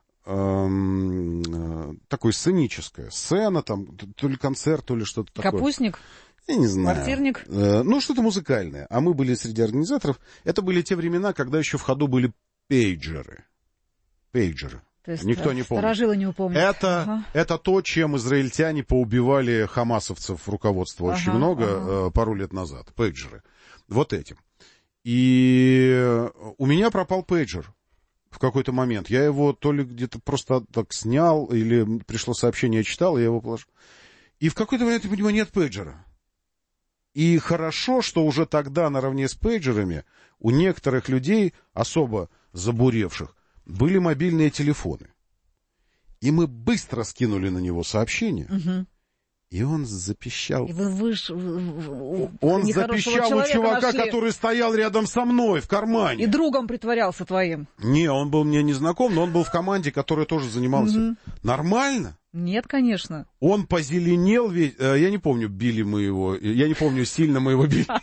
такое сценическое. Сцена, там, то ли концерт, то ли что-то такое. Капустник? Я не знаю. Квартирник? Ну, что-то музыкальное. А мы были среди организаторов. Это были те времена, когда еще в ходу были пейджеры. Пейджеры. То есть, никто да, не помнит. Старожилы не упомнят. Это, ага. это то, чем израильтяне поубивали хамасовцев руководства ага, очень много ага. э, пару лет назад. Пейджеры. Вот этим. И у меня пропал пейджер в какой-то момент. Я его то ли где-то просто так снял, или пришло сообщение, я читал, и я его положил. И в какой-то момент я понимаю, нет пейджера. И хорошо, что уже тогда наравне с пейджерами у некоторых людей, особо забуревших, были мобильные телефоны. И мы быстро скинули на него сообщение. Угу. И он запищал. И вы, вы ж... Он запищал у чувака, нашли. Который стоял рядом со мной в кармане. И другом притворялся твоим. Не, он был мне незнаком, но он был в команде, которая тоже занималась. Угу. Нормально? Нет, конечно. Он позеленел весь... Я не помню, били мы его. Я не помню, сильно мы его били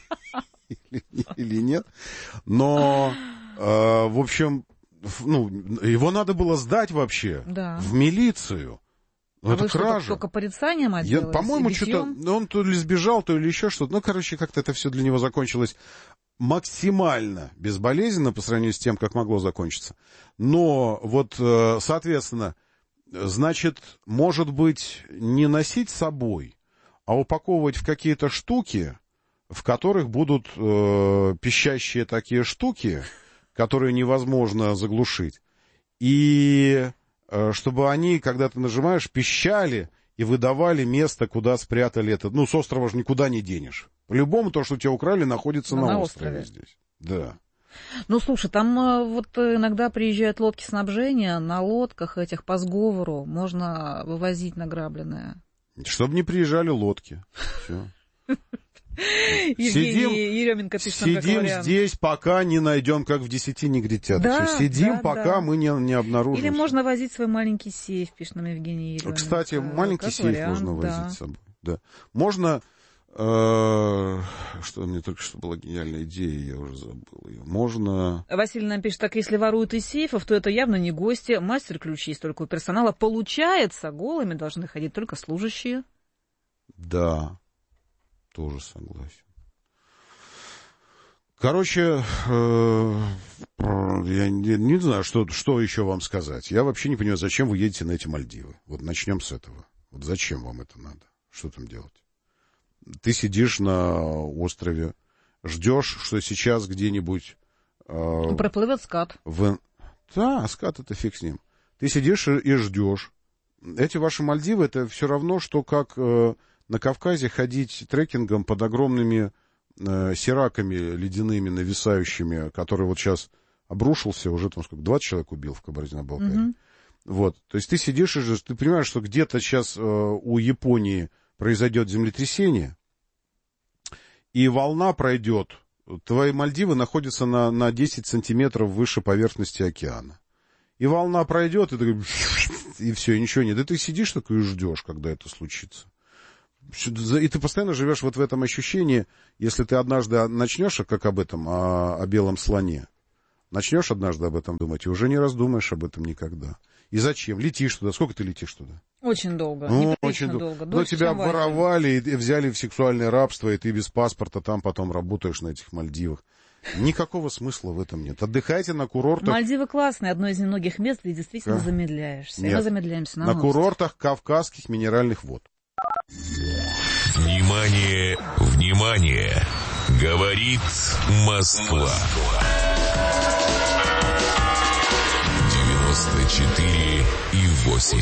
или нет. Но, в общем... Ну, его надо было сдать вообще да. в милицию. А это вы кража. Что, только порицанием отделались? По-моему, что-то... Он то ли сбежал, то ли еще что-то. Ну, короче, как-то это все для него закончилось максимально безболезненно по сравнению с тем, как могло закончиться. Но вот, соответственно, значит, может быть, не носить с собой, а упаковывать в какие-то штуки, в которых будут э, пищащие такие штуки, которые невозможно заглушить. И э, чтобы они, когда ты нажимаешь, пищали и выдавали место, куда спрятали это. Ну, с острова же никуда не денешь. По-любому то, что тебя украли, находится на, на острове. острове здесь. Да. Ну, слушай, там э, вот иногда приезжают лодки снабжения, на лодках этих по сговору можно вывозить награбленное. Чтобы не приезжали лодки. Все. Сидим, Еременко, сидим здесь, пока не найдем, как в десяти негритят. Да, сидим, да, пока да. мы не, не обнаружим. Или можно возить свой маленький сейф, пишет нам Евгений Еременко. Кстати, маленький как сейф вариант, можно возить да. с собой. Да. Можно, э, что мне только что была гениальная идея, я уже забыл ее. Можно... Василий нам пишет, так если воруют из сейфов, то это явно не гости. Мастер-ключи есть только у персонала. Получается, голыми должны ходить только служащие. Да. Тоже согласен. Короче, э, я не, не знаю, что, что еще вам сказать. Я вообще не понимаю, зачем вы едете на эти Мальдивы. Вот начнем с этого. Вот зачем вам это надо? Что там делать? Ты сидишь на острове, ждешь, что сейчас где-нибудь... Э, проплывет скат. В... Да, скат это фиг с ним. Ты сидишь и, и ждешь. Эти ваши Мальдивы, это все равно, что как... Э, на Кавказе ходить трекингом под огромными э, сираками ледяными, нависающими, который вот сейчас обрушился, уже там сколько, двадцать человек убил в Кабардино-Балкарии. Mm-hmm. Вот, то есть ты сидишь и же, ты понимаешь, что где-то сейчас э, у Японии произойдет землетрясение, и волна пройдет. Твои Мальдивы находятся на, на десять сантиметров выше поверхности океана. И волна пройдет, и, ты, и все, и ничего нет. И ты сидишь такой и ждешь, когда это случится. И ты постоянно живешь вот в этом ощущении, если ты однажды начнешь, как об этом, о, о белом слоне, начнешь однажды об этом думать, и уже не раздумаешь об этом никогда. И зачем? Летишь туда. Сколько ты летишь туда? Очень долго. Ну, очень долго. Но тебя воровали и взяли в сексуальное рабство, и ты без паспорта там потом работаешь на этих Мальдивах. Никакого смысла в этом нет. Отдыхайте на курортах. Мальдивы классные, одно из немногих мест, где действительно а? замедляешься. Нет. Мы замедляемся на На курортах Кавказских минеральных вод. Внимание, внимание! Говорит Москва. девяносто четыре и восемь.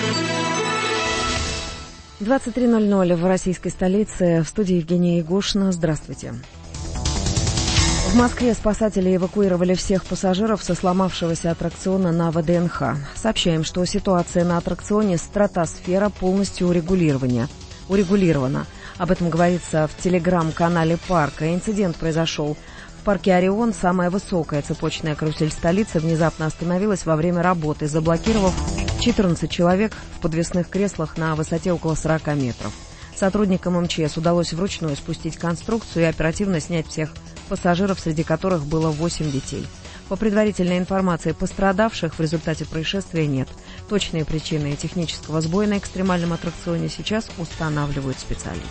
двадцать три ноль ноль в российской столице. В студии Евгения Ягушина. Здравствуйте. В Москве спасатели эвакуировали всех пассажиров со сломавшегося аттракциона на ВДНХ. Сообщаем, что ситуация на аттракционе «Стратосфера» полностью урегулирована. урегулирована. Об этом говорится в телеграм-канале парка. Инцидент произошел в парке «Орион». Самая высокая цепочная карусель столицы внезапно остановилась во время работы, заблокировав четырнадцать человек в подвесных креслах на высоте около сорока метров. Сотрудникам эм че эс удалось вручную спустить конструкцию и оперативно снять всех пассажиров, среди которых было восемь детей. По предварительной информации, пострадавших в результате происшествия нет. Точные причины технического сбоя на экстремальном аттракционе сейчас устанавливают специалисты.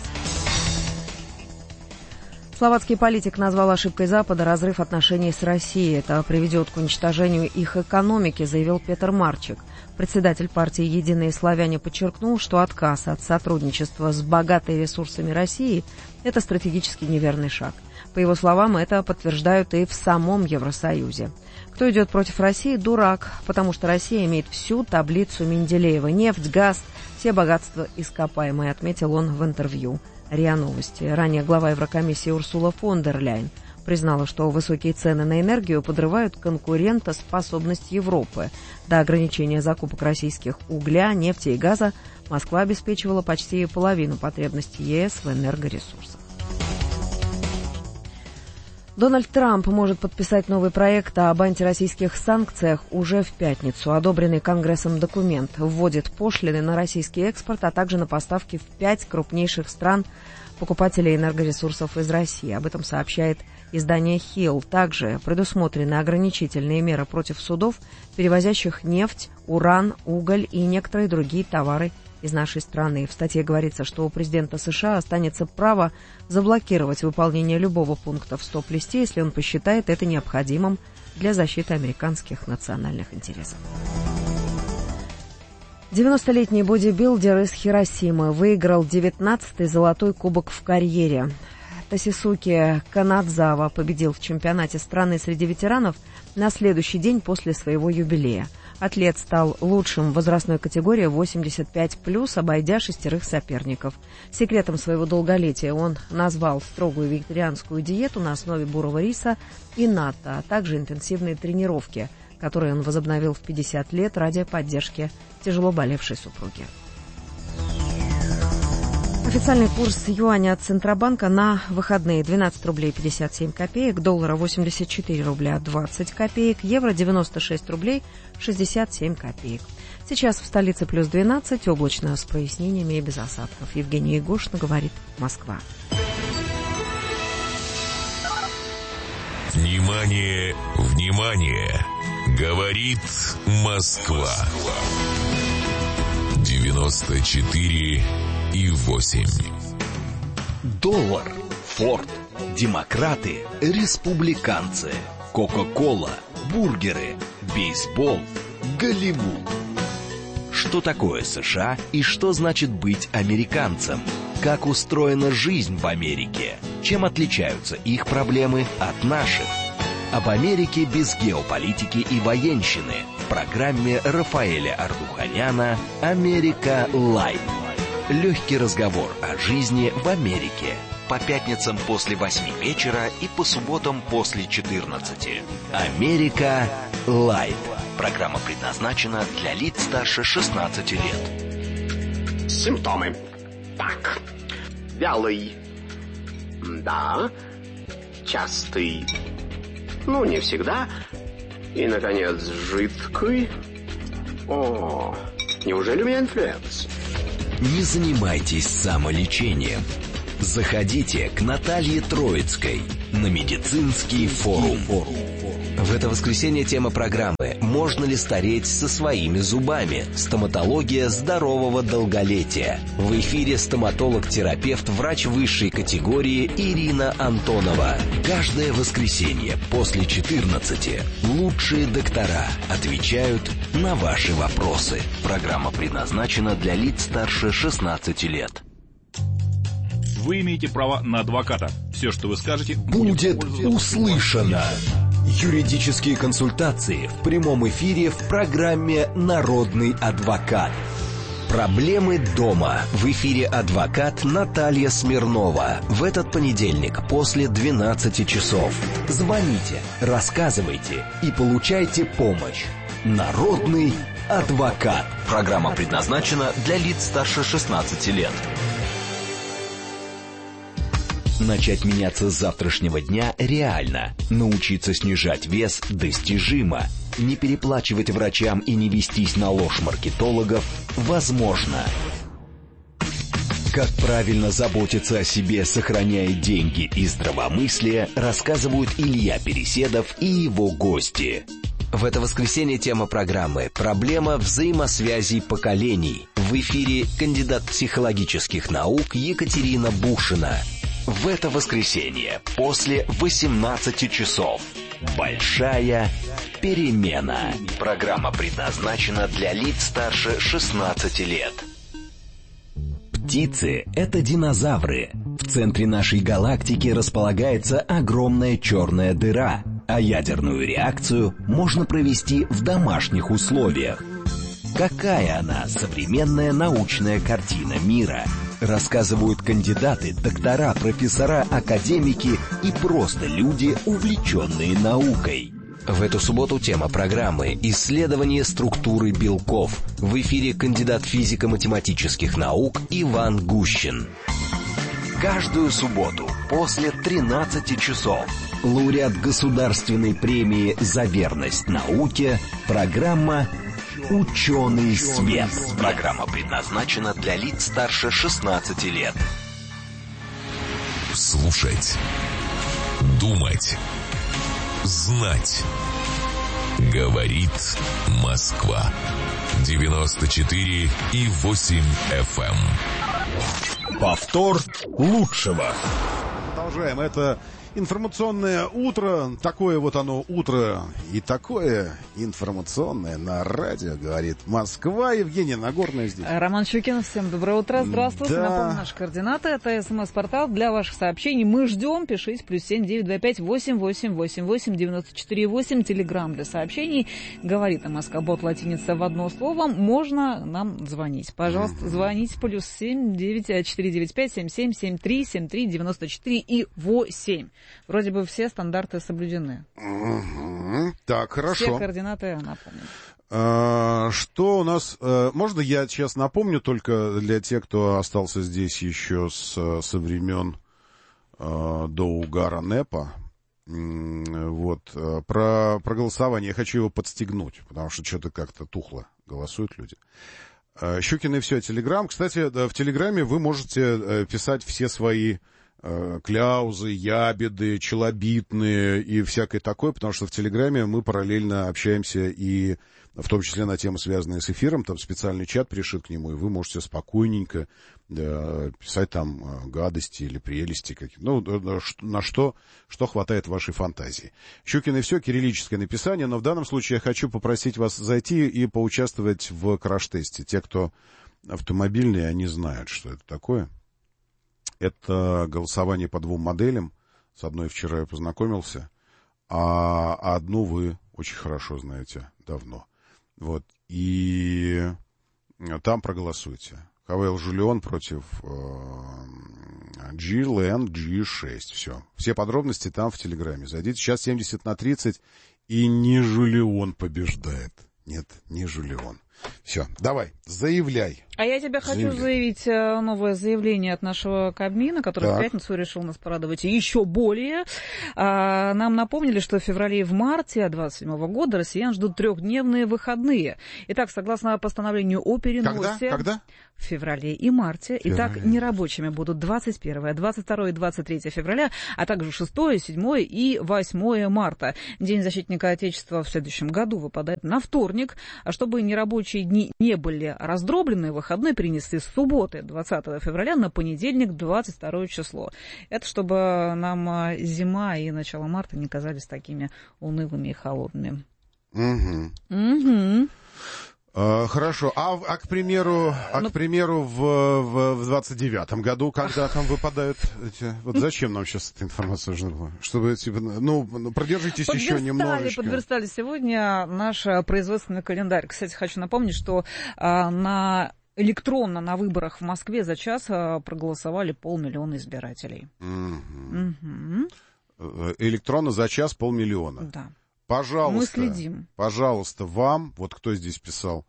Словацкий политик назвал ошибкой Запада разрыв отношений с Россией. Это приведет к уничтожению их экономики, заявил Петр Марчик. Председатель партии «Единые славяне» подчеркнул, что отказ от сотрудничества с богатой ресурсами России – это стратегически неверный шаг. По его словам, это подтверждают и в самом Евросоюзе. Кто идет против России – дурак, потому что Россия имеет всю таблицу Менделеева. Нефть, газ, все богатства ископаемые, отметил он в интервью РИА Новости. Ранее глава Еврокомиссии Урсула фон дер Ляйен признала, что высокие цены на энергию подрывают конкурентоспособность Европы. До ограничения закупок российских угля, нефти и газа Москва обеспечивала почти половину потребностей ЕС в энергоресурсах. Дональд Трамп может подписать новый проект об антироссийских санкциях уже в пятницу. Одобренный Конгрессом документ вводит пошлины на российский экспорт, а также на поставки в пять крупнейших стран покупателей энергоресурсов из России. Об этом сообщает издание Хилл. Также предусмотрены ограничительные меры против судов, перевозящих нефть, уран, уголь и некоторые другие товары из нашей страны. В статье говорится, что у президента США останется право заблокировать выполнение любого пункта в стоп-листе, если он посчитает это необходимым для защиты американских национальных интересов. девяностолетний бодибилдер из Хиросимы выиграл девятнадцатый золотой кубок в карьере. Тосисуки Канадзава победил в чемпионате страны среди ветеранов на следующий день после своего юбилея. Атлет стал лучшим в возрастной категории восемьдесят пять плюс, обойдя шестерых соперников. Секретом своего долголетия он назвал строгую вегетарианскую диету на основе бурого риса и натто, а также интенсивные тренировки, которые он возобновил в пятьдесят лет ради поддержки тяжело болевшей супруги. Официальный курс юаня от Центробанка на выходные: двенадцать рублей пятьдесят семь копеек, доллара восемьдесят четыре рубля двадцать копеек, евро девяносто шесть рублей шестьдесят семь копеек. Сейчас в столице плюс двенадцать, облачно с прояснениями и без осадков. Евгения Ягушина, говорит Москва. Внимание, внимание! Говорит Москва. девяносто четыре и восемь. Доллар, Форд, демократы, республиканцы, Кока-кола, бургеры, бейсбол, Голливуд. Что такое США и что значит быть американцем? Как устроена жизнь в Америке? Чем отличаются их проблемы от наших? Об Америке без геополитики и военщины в программе Рафаэля Ардуханяна «Америка Лайв». легкий разговор о жизни в Америке. По пятницам после восьми вечера и по субботам после четырнадцати. «Америка Лайт». Программа предназначена для лиц старше шестнадцати лет. Симптомы. Так. Вялый. Да. Частый. Ну, не всегда. И, наконец, жидкий. О, неужели у меня инфлюенс? Не занимайтесь самолечением. Заходите к Наталье Троицкой на медицинский форум. В это воскресенье тема программы «Можно ли стареть со своими зубами? Стоматология здорового долголетия». В эфире стоматолог-терапевт, врач высшей категории Ирина Антонова. Каждое воскресенье после четырнадцати лучшие доктора отвечают на ваши вопросы. Программа предназначена для лиц старше шестнадцати лет. Вы имеете право на адвоката. Все, что вы скажете, будет услышано. Юридические консультации в прямом эфире в программе «Народный адвокат». Проблемы дома. В эфире адвокат Наталья Смирнова. В этот понедельник после двенадцати часов. Звоните, рассказывайте и получайте помощь. Народный адвокат. Программа предназначена для лиц старше шестнадцати лет. Начать меняться с завтрашнего дня реально. Научиться снижать вес достижимо. Не переплачивать врачам и не вестись на ложь маркетологов возможно. Как правильно заботиться о себе, сохраняя деньги и здравомыслие, рассказывают Илья Переседов и его гости. В это воскресенье тема программы «Проблема взаимосвязей поколений». В эфире кандидат психологических наук Екатерина Бушина. В это воскресенье после восемнадцати часов. Большая перемена. Программа предназначена для лиц старше шестнадцати лет. Птицы — это динозавры. В центре нашей галактики располагается огромная черная дыра, а ядерную реакцию можно провести в домашних условиях. Какая она, современная научная картина мира? Рассказывают кандидаты, доктора, профессора, академики и просто люди, увлеченные наукой. В эту субботу тема программы «Исследование структуры белков». В эфире кандидат физико-математических наук Иван Гущин. Каждую субботу после тринадцати часов лауреат государственной премии «За верность науке» программа «Ученый свет». Программа предназначена для лиц старше шестнадцати лет. Слушать, думать, знать. Говорит Москва. девяносто четыре и восемь эф эм. Повтор лучшего. Продолжаем. Это информационное утро. Такое вот оно утро. И такое информационное на радио, говорит Москва. Евгения Нагорная здесь. Роман Щукин, всем доброе утро. Здравствуйте. Да. Напомню, наши координаты. Это СМС-портал для ваших сообщений. Мы ждем. Пишите. Плюс семь девять два пять восемь восемь восемь восемь девяносто четыре восемь. Телеграмм для сообщений. Говорит Москва. Бот латиница в одно слово. Можно нам звонить. Пожалуйста, mm-hmm. звоните. Плюс семь девять четыре девять пять семь семь семь три семь три девяносто четыре и восемь. Вроде бы все стандарты соблюдены. Угу. Так, хорошо. Все координаты напомню. А, что у нас... А, можно я сейчас напомню только для тех, кто остался здесь еще с, со времен а, до угара НЭПа. Вот. Про, про голосование. Я хочу его подстегнуть, потому что что-то как-то тухло голосуют люди. Щукин и все, Телеграм. Кстати, в Телеграме вы можете писать все свои кляузы, ябеды, челобитные и всякое такое, потому что в Телеграме мы параллельно общаемся и в том числе на темы, связанные с эфиром, там специальный чат пришит к нему, и вы можете спокойненько да, писать там гадости или прелести, какие, ну, на что, что хватает вашей фантазии. Щукин и все, кириллическое написание, но в данном случае я хочу попросить вас зайти и поучаствовать в краш-тесте. Те, кто автомобильные, они знают, что это такое. Это голосование по двум моделям. С одной вчера я познакомился, а одну вы очень хорошо знаете давно. Вот. И там проголосуйте. КВЛ «Жулион» против G-Land джи шесть. Все. Все подробности там в Телеграме. Зайдите. Сейчас семьдесят на тридцать, и не «Жулион» побеждает. Нет, не «Жулион». Все, давай, заявляй. А я тебе хочу Заявляй. заявить новое заявление от нашего Кабмина, который так. в пятницу решил нас порадовать еще более. А, нам напомнили, что в феврале и в марте двадцать седьмого года россиян ждут трехдневные выходные. Итак, согласно постановлению о переносе... Когда? Когда? В феврале и марте. Феврале. Итак, нерабочими будут двадцать первое, двадцать второе и двадцать третье февраля, а также шестое, седьмое и восьмое марта. День защитника Отечества в следующем году выпадает на вторник. А чтобы нерабочие дни не были раздроблены, выходные перенесли с субботы двадцатого февраля на понедельник двадцать второе число. Это чтобы нам зима и начало марта не казались такими унылыми и холодными. Угу. Угу. Uh, хорошо. А, а к примеру, а, ну, к примеру в, в, в двадцать девятом году, когда там выпадают эти... Вот зачем нам сейчас эта информация нужна была? Чтобы, типа, ну, продержитесь еще немножечко. Подверстали сегодня наш производственный календарь. Кстати, хочу напомнить, что а, на... электронно на выборах в Москве за час проголосовали полмиллиона избирателей. Mm-hmm. Mm-hmm. Электронно за час полмиллиона. Да. Пожалуйста, мы следим. Пожалуйста, вам, вот кто здесь писал,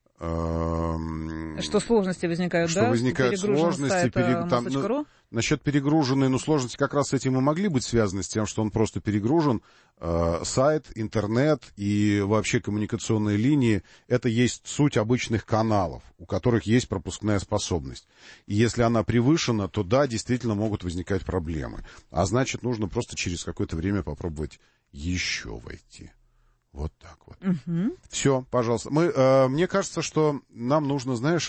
что сложности возникают, что да? возникают сложности, перег... там, ну, насчет перегруженной, ну, сложности как раз с этим и могли быть связаны, с тем, что он просто перегружен, э, сайт, интернет и вообще коммуникационные линии, это есть суть обычных каналов, у которых есть пропускная способность. И если она превышена, то да, действительно могут возникать проблемы. А значит, нужно просто через какое-то время попробовать еще войти. Вот так вот. Угу. Все, пожалуйста. Мы, э, мне кажется, что нам нужно, знаешь,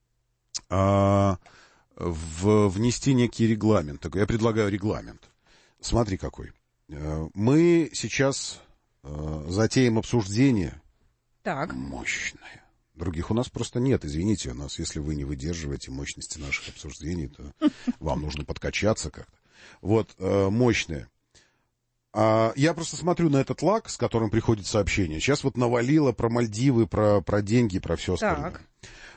э, в, внести некий регламент. Я предлагаю регламент. Смотри какой. Э, мы сейчас э, затеем обсуждение так. мощное. Других у нас просто нет. Извините, у нас, если вы не выдерживаете мощности наших обсуждений, то вам нужно подкачаться как-то. Вот, э, мощное. Я просто смотрю на этот лаг, с которым приходит сообщение. Сейчас вот навалило про Мальдивы, про, про деньги, про все остальное. Так.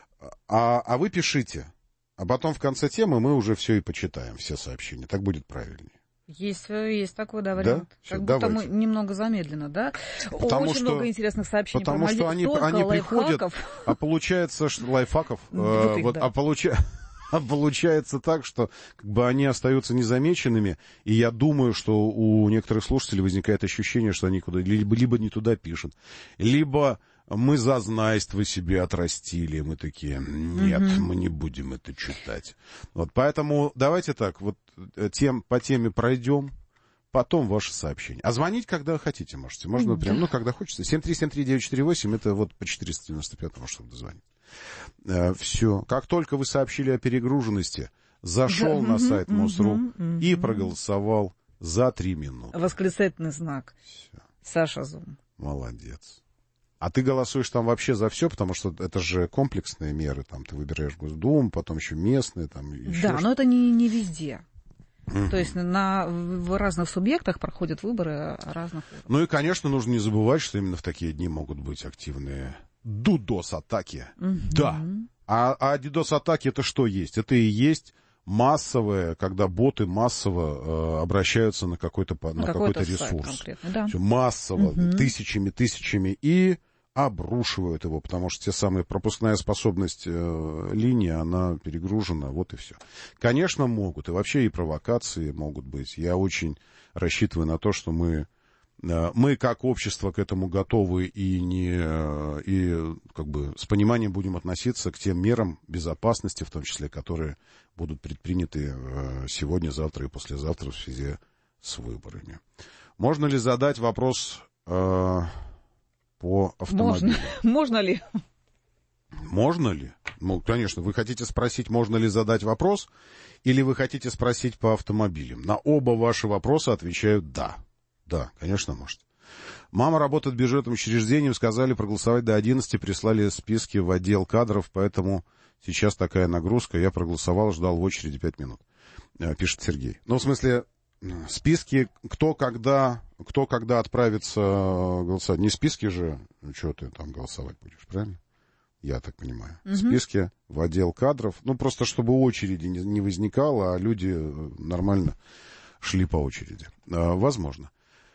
А, а вы пишите, а потом в конце темы мы уже все и почитаем, все сообщения. Так будет правильнее. Есть, есть такой, да, вариант. Да? Как Все, будто давайте. мы немного замедленно, да? Потому Очень что, много интересных сообщений потому про что Мальдивы. они, они приходят, а получается, что лайфхаков, Крутых, вот, да. а получается... А получается так, что как бы они остаются незамеченными, и я думаю, что у некоторых слушателей возникает ощущение, что они куда либо, либо не туда пишут, либо мы зазнайство себе отрастили, мы такие, нет, mm-hmm. мы не будем это читать. Вот, поэтому давайте так, вот тем, по теме пройдем, потом ваше сообщение. А звонить, когда хотите, можете. Можно mm-hmm. прям, ну, когда хочется. семь три семь три девять четыре восемь, это вот по четыреста девяносто пятому, чтобы дозвонить. Все. Как только вы сообщили о перегруженности, зашел да, на угу, сайт МОСРУ угу, угу. и проголосовал за три минуты. Восклицательный знак. Все. Саша Зум. Молодец. А ты голосуешь там вообще за все, потому что это же комплексные меры. Там ты выбираешь Госдуму, потом еще местные. Там еще да, что-то. Но это не, не везде. Mm-hmm. То есть на, в разных субъектах проходят выборы разных уровней. Ну и, конечно, нужно не забывать, что именно в такие дни могут быть активные дудос-атаки. Mm-hmm. Да. А, а дудос-атаки это что есть? Это и есть массовые, когда боты массово э, обращаются на какой-то, на на какой-то, какой-то ресурс. Да. Все, массово, Mm-hmm. тысячами, тысячами, и обрушивают его, потому что те самые пропускная способность э, линии, она перегружена, вот и все. Конечно, могут, и вообще и провокации могут быть. Я очень рассчитываю на то, что мы, э, мы как общество к этому готовы и, не, э, и как бы с пониманием будем относиться к тем мерам безопасности, в том числе, которые будут предприняты э, сегодня, завтра и послезавтра в связи с выборами. Можно ли задать вопрос... Э, по автомобилю. Можно, можно ли? Можно ли? Ну, конечно, вы хотите спросить, можно ли задать вопрос, или вы хотите спросить по автомобилям? На оба ваши вопроса отвечают «да». Да, конечно, можете. Мама работает бюджетным учреждением, сказали проголосовать до одиннадцати, прислали списки в отдел кадров, поэтому сейчас такая нагрузка. Я проголосовал, ждал в очереди пять минут, пишет Сергей. Ну, в смысле... Списки, кто когда, кто когда отправится голосовать. Не списки же, что ты там голосовать будешь, правильно? я так понимаю, Угу. в списке в отдел кадров. Ну, просто чтобы очереди не, не возникало, а люди нормально шли по очереди. А, возможно.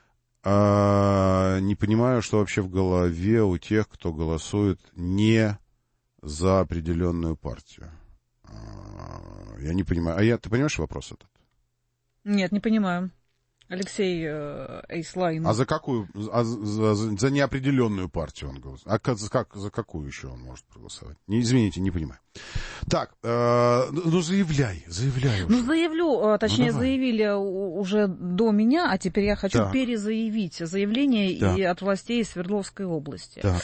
А, не понимаю, что вообще в голове у тех, кто голосует не за определенную партию. А, я не понимаю. А я, ты понимаешь вопрос этот? Нет, не понимаю. Алексей э, Эйслайн. А за какую? А за, за, за неопределенную партию он голосует. А как, как, за какую еще он может проголосовать? Не, извините, не понимаю. Так, э, ну заявляй, заявляй уже. Ну заявлю, точнее ну, заявили уже до меня, а теперь я хочу так. перезаявить заявление так. и от властей Свердловской области. Так.